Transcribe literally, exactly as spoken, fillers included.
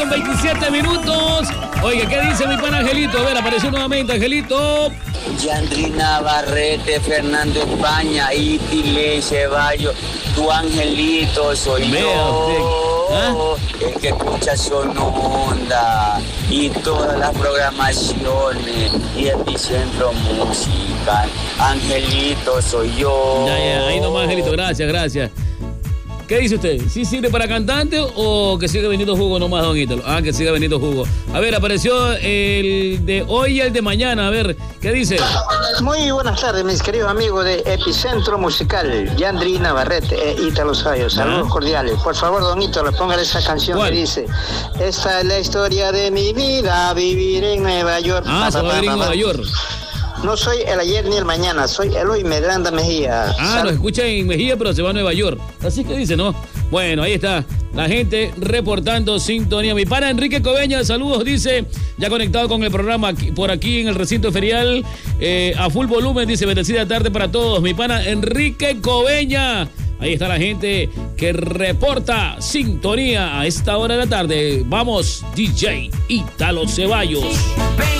con veintisiete minutos. Oiga, ¿qué dice mi pan Angelito? A ver, apareció nuevamente Angelito. Yandri Navarrete, Fernando España, Itile, Ceballos, tu Angelito soy Vea yo, ¿Ah? el que escucha Sononda y todas las programaciones y Epicentro Musical. Angelito soy yo. Ya, ya, ahí nomás Angelito, gracias, gracias. ¿Qué dice usted? ¿Sí sirve para cantante o que siga vendiendo jugo nomás, don Ítalo? Ah, que siga vendiendo jugo. A ver, apareció el de hoy y el de mañana. A ver, ¿qué dice? Muy buenas tardes, mis queridos amigos de Epicentro Musical, Yandri Navarrete e Ítalo Sayo. Saludos ¿Ah? cordiales. Por favor, don Ítalo, póngale esa canción. ¿Cuál? Que dice: esta es la historia de mi vida, vivir en Nueva York. Ah, se va a vivir en Nueva York. No soy el ayer ni el mañana, soy Eloy Medranda Mejía. Ah, Sal- nos escucha en Mejía, pero se va a Nueva York. Así que dice, ¿no? Bueno, ahí está la gente reportando sintonía. Mi pana Enrique Coveña, saludos, dice, ya conectado con el programa aquí, por aquí en el recinto ferial, eh, a full volumen, dice, bendecida tarde para todos. Mi pana Enrique Coveña. Ahí está la gente que reporta sintonía a esta hora de la tarde. Vamos, D J Ítalo Ceballos.